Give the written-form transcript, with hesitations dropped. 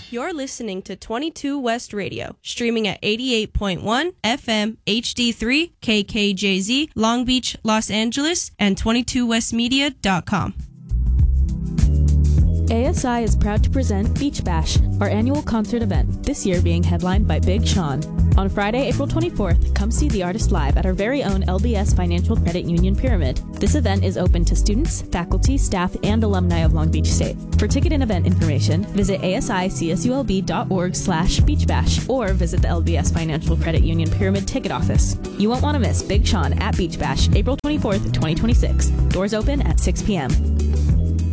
You're listening to 22 West Radio, streaming at 88.1 FM HD3 KKJZ, Long Beach, Los Angeles, and 22westmedia.com. ASI is proud to present Beach Bash, our annual concert event, this year being headlined by Big Sean. On Friday, April 24th, come see the artist live at our very own LBS Financial Credit Union Pyramid. This event is open to students, faculty, staff, and alumni of Long Beach State. For ticket and event information, visit asicsulb.org/beachbash or visit the LBS Financial Credit Union Pyramid ticket office. You won't want to miss Big Sean at Beach Bash, April 24th, 2026. Doors open at 6 p.m.